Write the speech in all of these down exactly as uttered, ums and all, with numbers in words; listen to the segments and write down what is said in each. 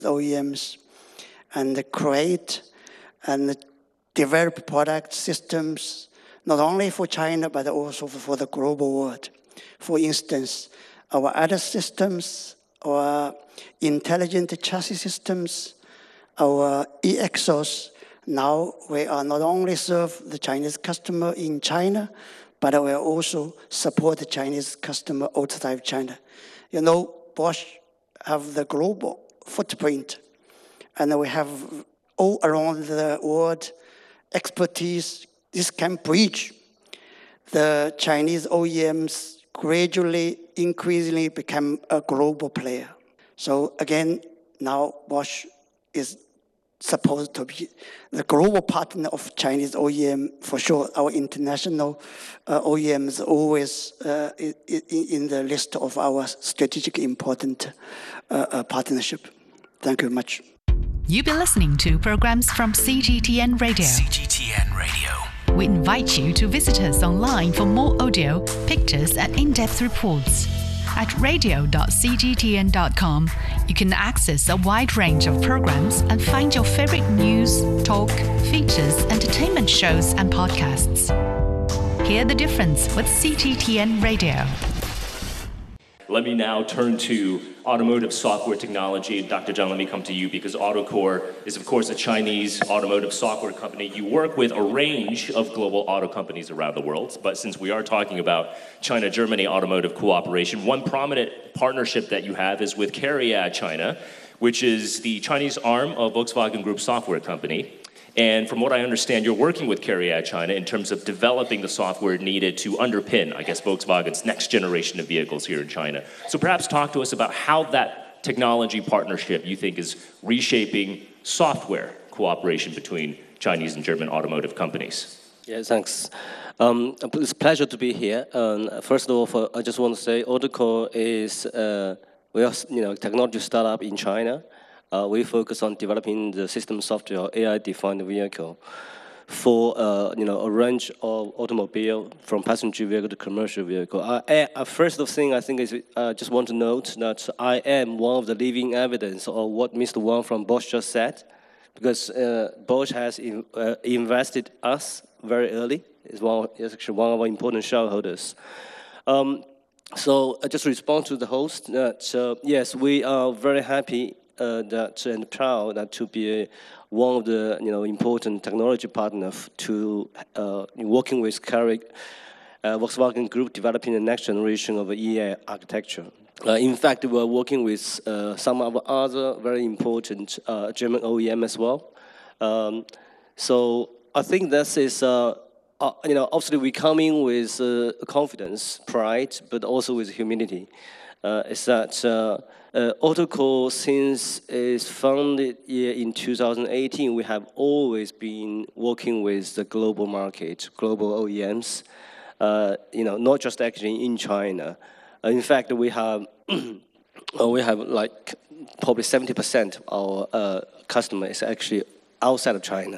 O E Ms and create and develop product systems, not only for China, but also for the global world. For instance, our other systems, our intelligent chassis systems, our E X Os, now we are not only serve the Chinese customer in China, but we also support the Chinese customer outside China. You know, Bosch have the global footprint, and we have all around the world expertise. This can bridge the Chinese O E Ms gradually, increasingly become a global player. So again, now Bosch is supposed to be the global partner of Chinese O E M. For sure, our international uh, O E Ms always uh, in, in the list of our strategic important uh, uh, partnership. Thank you very much. You've been listening to programs from C G T N Radio. C G T N Radio. We invite you to visit us online for more audio, pictures, and in-depth reports. At radio dot c g t n dot com, you can access a wide range of programs and find your favorite news, talk, features, entertainment shows, and podcasts. Hear the difference with C G T N Radio. Let me now turn to automotive software technology. Doctor Zhang, let me come to you because AutoCore is, of course, a Chinese automotive software company. You work with a range of global auto companies around the world, but since we are talking about China-Germany automotive cooperation, one prominent partnership that you have is with CARIAD China, which is the Chinese arm of Volkswagen Group software company. And from what I understand, you're working with CARIAD China in terms of developing the software needed to underpin, I guess, Volkswagen's next generation of vehicles here in China. So perhaps talk to us about how that technology partnership you think is reshaping software cooperation between Chinese and German automotive companies. Yeah, thanks. Um, it's a pleasure to be here. Um, first of all, for, I just want to say AutoCore is uh, we are, you know, technology startup in China. Uh, we focus on developing the system software, A I-defined vehicle, for uh, you know a range of automobile, from passenger vehicle to commercial vehicle. I, I, first of thing I think is I uh, just want to note that I am one of the living evidence of what Mister Wang from Bosch just said, because uh, Bosch has in, uh, invested us very early. It's one, it's actually one of our important shareholders. Um, so I just respond to the host that uh, yes, we are very happy. Uh, that and proud that to be one of the you know important technology partners to uh, working with Carrick, uh, Volkswagen Group developing the next generation of E A architecture. Uh, in fact, we are working with uh, some of other very important uh, German O E M as well. Um, so I think this is uh, uh, you know obviously we come in with uh, confidence, pride, but also with humility. Uh, is that uh, uh, AutoCore, since it's founded in two thousand eighteen, we have always been working with the global market, global O E Ms, uh, you know, not just actually in China. Uh, in fact, we have uh, we have like probably seventy percent of our uh, customer is actually outside of China.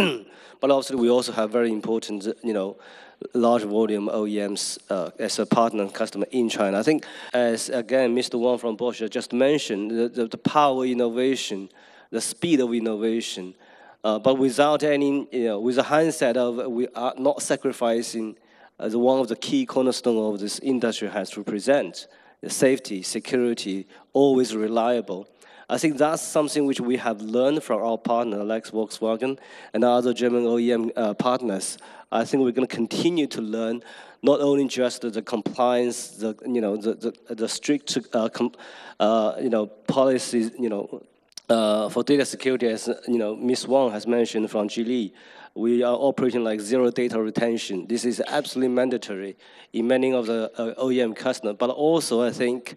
But obviously, we also have very important, you know, large volume O E Ms uh, as a partner and customer in China. I think, as again, Mister Wang from Bosch just mentioned, the, the, the power of innovation, the speed of innovation, uh, but without any, you know, with a mindset of we are not sacrificing as one of the key cornerstones of this industry has to present, the safety, security, always reliable. I think that's something which we have learned from our partner, like Volkswagen and other German O E M uh, partners. I think we're going to continue to learn not only just the compliance, the you know the the, the strict uh, com, uh, you know policies, you know uh, for data security, as you know Miz Wang has mentioned from Geely. We are operating like zero data retention. This is absolutely mandatory in many of the uh, O E M customers. But also, I think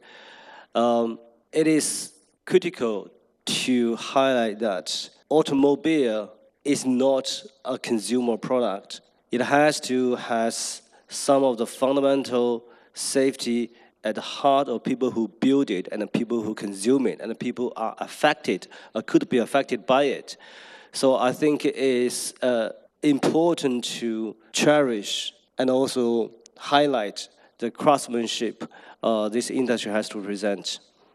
um, it is critical to highlight that automobile is not a consumer product. It has to have some of the fundamental safety at the heart of people who build it and the people who consume it and the people are affected or could be affected by it. So I think it is uh, important to cherish and also highlight the craftsmanship uh, this industry has to present.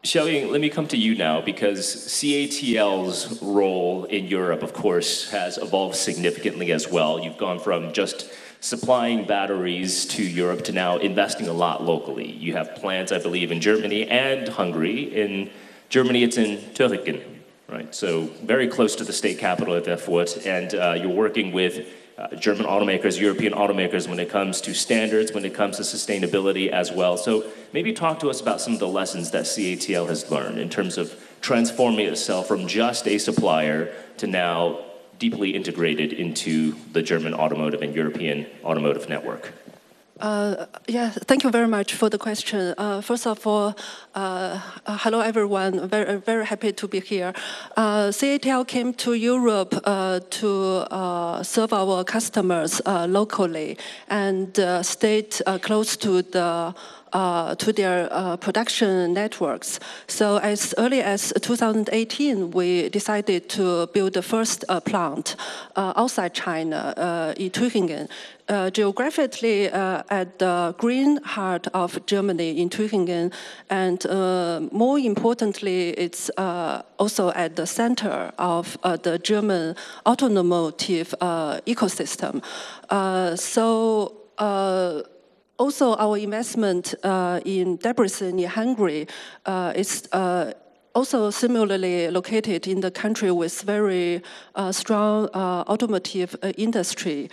Xiaoying, let me come to you now, because C A T L's role in Europe, of course, has evolved significantly as well. You've gone from just supplying batteries to Europe to now investing a lot locally. You have plants, I believe, in Germany and Hungary. In Germany, it's in Töriken, right? So very close to the state capital of Erfurt, and uh, you're working with Uh, German automakers, European automakers when it comes to standards, when it comes to sustainability as well. So maybe talk to us about some of the lessons that C A T L has learned in terms of transforming itself from just a supplier to now deeply integrated into the German automotive and European automotive network. Uh, yeah, thank you very much for the question. Uh, first of all, uh, uh, hello everyone. Very, very happy to be here. Uh, C A T L came to Europe uh, to uh, serve our customers uh, locally and uh, stayed uh, close to the Uh, to their uh, production networks. So as early as two thousand eighteen, we decided to build the first uh, plant uh, outside China, uh, in Tübingen. Uh, geographically uh, at the green heart of Germany in Tübingen, and uh, more importantly, it's uh, also at the center of uh, the German automotive uh, ecosystem. Uh, so. Uh, Also, our investment uh, in Debrecen, in Hungary, uh, is uh, also similarly located in the country with very uh, strong uh, automotive uh, industry.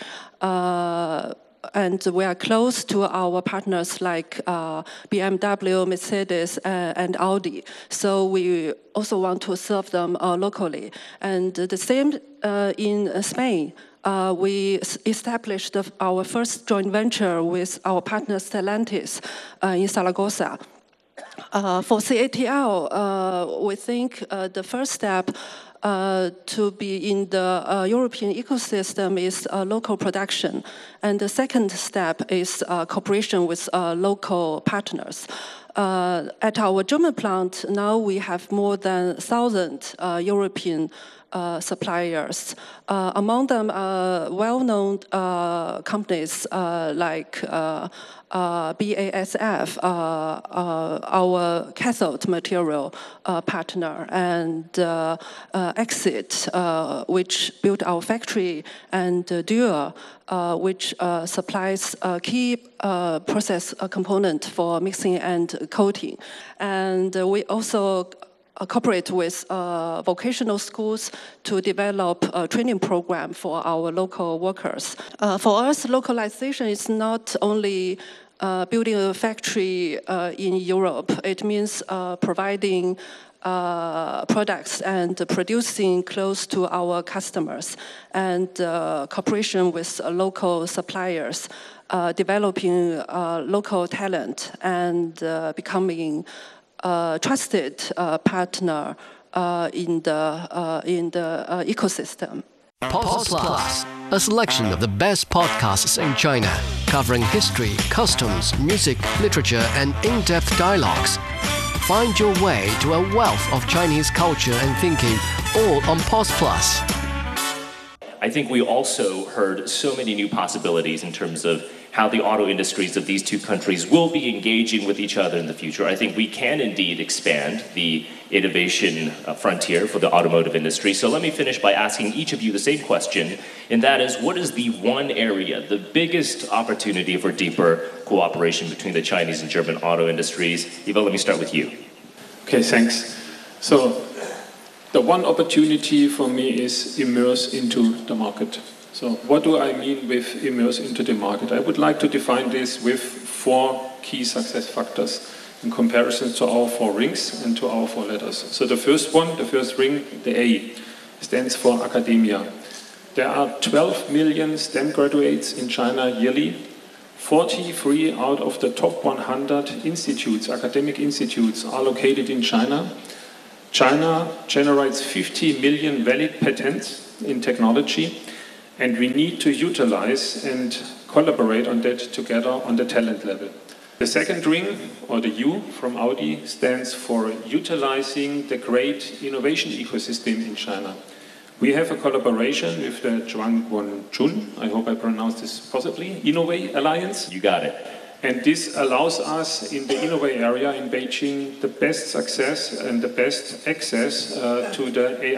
Uh, and we are close to our partners like uh, B M W, Mercedes, uh, and Audi. So we also want to serve them uh, locally. And the same uh, in Spain. Uh, we established our first joint venture with our partner Stellantis uh, in Zaragoza. Uh, for C A T L, uh, we think uh, the first step uh, to be in the uh, European ecosystem is uh, local production. And the second step is uh, cooperation with uh, local partners. Uh, at our German plant, now we have more than one thousand uh, European Uh, suppliers. Uh, among them are well-known uh, companies uh, like uh, uh, B A S F, uh, uh, our cathode material uh, partner, and uh, uh, Exit, uh, which built our factory, and uh, Dürr, uh, which uh, supplies a key uh, process uh, component for mixing and coating. And uh, we also cooperate with uh, vocational schools to develop a training program for our local workers. Uh, for us, localization is not only uh, building a factory uh, in Europe. It means uh, providing uh, products and producing close to our customers, and uh, cooperation with uh, local suppliers, uh, developing uh, local talent, and uh, becoming Uh, trusted uh, partner uh, in the uh, in the uh, ecosystem. Post Plus, a selection of the best podcasts in China, covering history, customs, music, literature, and in-depth dialogues. Find your way to a wealth of Chinese culture and thinking, all on Post Plus. I think we also heard so many new possibilities in terms of how the auto industries of these two countries will be engaging with each other in the future. I think we can indeed expand the innovation uh, frontier for the automotive industry. So let me finish by asking each of you the same question, and that is, what is the one area, the biggest opportunity for deeper cooperation between the Chinese and German auto industries? Ivo, let me start with you. Okay, thanks. So the one opportunity for me is immerse into the market. So what do I mean with immerse into the market? I would like to define this with four key success factors in comparison to our four rings and to our four letters. So the first one, the first ring, the A, stands for academia. There are twelve million STEM graduates in China yearly. forty-three out of the top one hundred institutes, academic institutes, are located in China. China generates fifty million valid patents in technology, and we need to utilize and collaborate on that together on the talent level. The second ring, or the U from Audi, stands for utilizing the great innovation ecosystem in China. We have a collaboration with the Zhuangguanchun, I hope I pronounced this possibly, Innovate Alliance. You got it. And this allows us in the Innoway area in Beijing the best success and the best access uh, to the A